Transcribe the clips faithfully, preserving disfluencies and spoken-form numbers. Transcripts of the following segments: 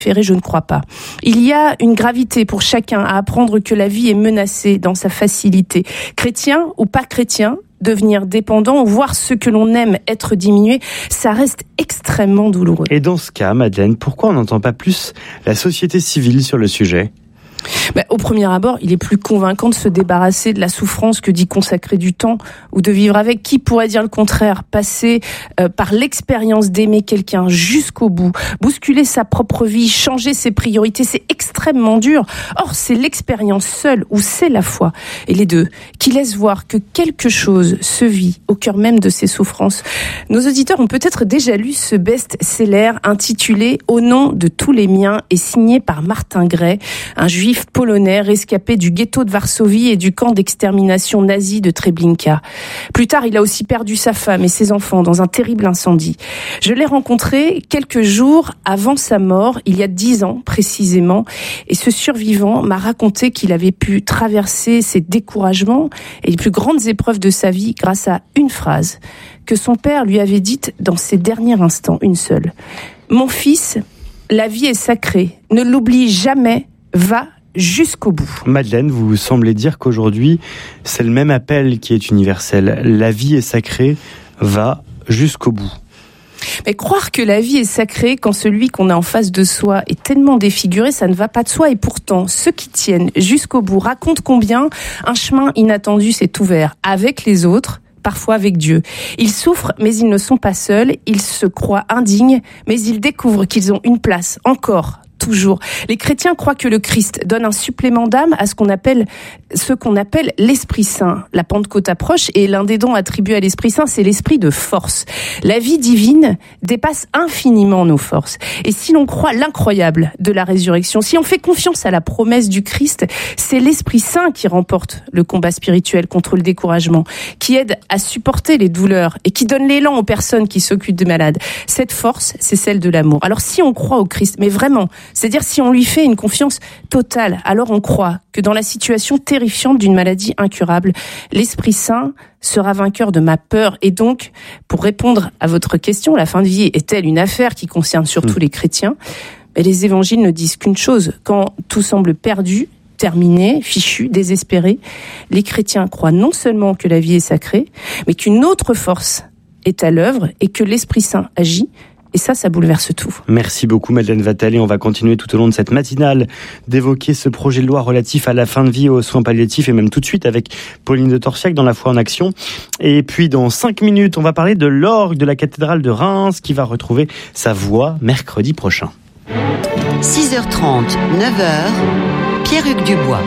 Je ne crois pas. Il y a une gravité pour chacun à apprendre que la vie est menacée dans sa facilité. Chrétien ou pas chrétien, devenir dépendant ou voir ce que l'on aime être diminué, ça reste extrêmement douloureux. Et dans ce cas, Madeleine, pourquoi on n'entend pas plus la société civile sur le sujet ? Ben, au premier abord, il est plus convaincant de se débarrasser de la souffrance que d'y consacrer du temps ou de vivre avec. Qui pourrait dire le contraire ? Passer euh, par l'expérience d'aimer quelqu'un jusqu'au bout, bousculer sa propre vie, changer ses priorités, c'est extrêmement dur. Or, c'est l'expérience seule ou c'est la foi, et les deux, qui laissent voir que quelque chose se vit au cœur même de ces souffrances. Nos auditeurs ont peut-être déjà lu ce best-seller intitulé « Au nom de tous les miens » et signé par Martin Gray, un juif polonais rescapé du ghetto de Varsovie et du camp d'extermination nazi de Treblinka. Plus tard, il a aussi perdu sa femme et ses enfants dans un terrible incendie. Je l'ai rencontré quelques jours avant sa mort, il y a dix ans précisément, et ce survivant m'a raconté qu'il avait pu traverser ses découragements et les plus grandes épreuves de sa vie grâce à une phrase que son père lui avait dite dans ses derniers instants, une seule. « Mon fils, la vie est sacrée, ne l'oublie jamais, va jusqu'au bout. » Madeleine, vous semblez dire qu'aujourd'hui, c'est le même appel qui est universel. La vie est sacrée, va jusqu'au bout. Mais croire que la vie est sacrée quand celui qu'on a en face de soi est tellement défiguré, ça ne va pas de soi. Et pourtant, ceux qui tiennent jusqu'au bout racontent combien un chemin inattendu s'est ouvert avec les autres, parfois avec Dieu. Ils souffrent, mais ils ne sont pas seuls. Ils se croient indignes, mais ils découvrent qu'ils ont une place encore. Toujours. Les chrétiens croient que le Christ donne un supplément d'âme à ce qu'on appelle, ce qu'on appelle l'Esprit Saint. La Pentecôte approche et l'un des dons attribués à l'Esprit Saint, c'est l'esprit de force. La vie divine dépasse infiniment nos forces. Et si l'on croit l'incroyable de la résurrection, si on fait confiance à la promesse du Christ, c'est l'Esprit Saint qui remporte le combat spirituel contre le découragement, qui aide à supporter les douleurs et qui donne l'élan aux personnes qui s'occupent des malades. Cette force, c'est celle de l'amour. Alors si on croit au Christ, mais vraiment, c'est-à-dire si on lui fait une confiance totale, alors on croit que dans la situation terrifiante d'une maladie incurable, l'Esprit Saint sera vainqueur de ma peur. Et donc, pour répondre à votre question, la fin de vie est-elle une affaire qui concerne surtout les chrétiens ? Mais les évangiles ne disent qu'une chose, quand tout semble perdu, terminé, fichu, désespéré, les chrétiens croient non seulement que la vie est sacrée, mais qu'une autre force est à l'œuvre et que l'Esprit Saint agit. Et ça, ça bouleverse tout. Merci beaucoup Madeleine Vatel, et on va continuer tout au long de cette matinale d'évoquer ce projet de loi relatif à la fin de vie, aux soins palliatifs, et même tout de suite avec Pauline de Torsiac dans La Foi en Action. Et puis dans cinq minutes, on va parler de l'orgue de la cathédrale de Reims qui va retrouver sa voix mercredi prochain. six heures trente, neuf heures, Pierre-Hugues Dubois.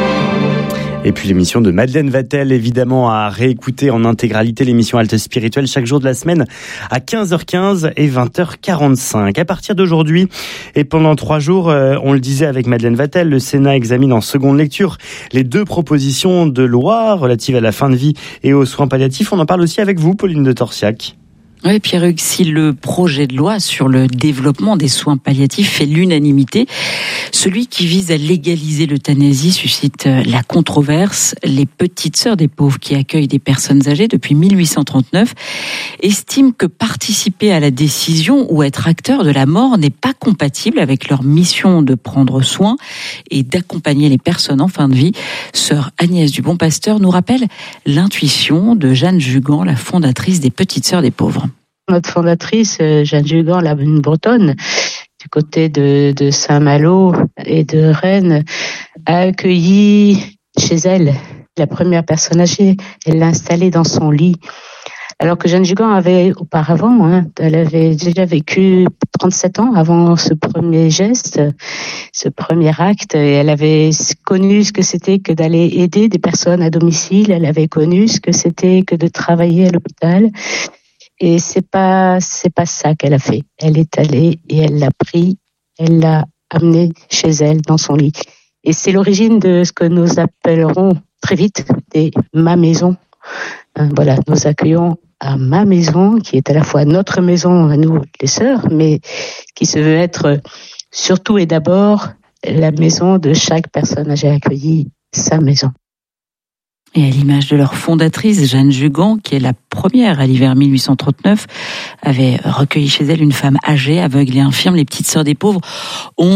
Et puis l'émission de Madeleine Vatel, évidemment, à réécouter en intégralité, l'émission Halte Spirituelle chaque jour de la semaine à quinze heures quinze et vingt heures quarante-cinq. À partir d'aujourd'hui et pendant trois jours, euh, on le disait avec Madeleine Vatel, le Sénat examine en seconde lecture les deux propositions de loi relatives à la fin de vie et aux soins palliatifs. On en parle aussi avec vous, Pauline de Torsiac. Oui, Pierre-Hugues, si le projet de loi sur le développement des soins palliatifs fait l'unanimité, celui qui vise à légaliser l'euthanasie suscite la controverse. Les petites sœurs des pauvres qui accueillent des personnes âgées depuis mille huit cent trente-neuf estiment que participer à la décision ou être acteur de la mort n'est pas compatible avec leur mission de prendre soin et d'accompagner les personnes en fin de vie. Sœur Agnès du Bon Pasteur nous rappelle l'intuition de Jeanne Jugan, la fondatrice des Petites Sœurs des Pauvres. Notre fondatrice, Jeanne Jugan, la une bretonne, du côté de, de Saint-Malo et de Rennes, a accueilli chez elle la première personne âgée. Elle l'a installée dans son lit. Alors que Jeanne Jugan avait auparavant, hein, elle avait déjà vécu trente-sept ans avant ce premier geste, ce premier acte, et elle avait connu ce que c'était que d'aller aider des personnes à domicile. Elle avait connu ce que c'était que de travailler à l'hôpital. Et c'est pas, c'est pas ça qu'elle a fait. Elle est allée et elle l'a pris, elle l'a amené chez elle, dans son lit. Et c'est l'origine de ce que nous appellerons très vite des ma maison. Voilà, nous accueillons à ma maison, qui est à la fois notre maison à nous, les sœurs, mais qui se veut être surtout et d'abord la maison de chaque personne âgée accueillie, sa maison. Et à l'image de leur fondatrice, Jeanne Jugan, qui est la première à l'hiver mille huit cent trente-neuf, avait recueilli chez elle une femme âgée, aveugle et infirme. Les petites sœurs des pauvres ont